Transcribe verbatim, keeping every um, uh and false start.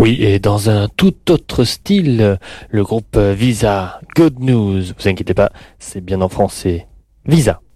Oui, et dans un tout autre style, le groupe Visa, Good News, vous inquiétez pas, c'est bien en français. Visa.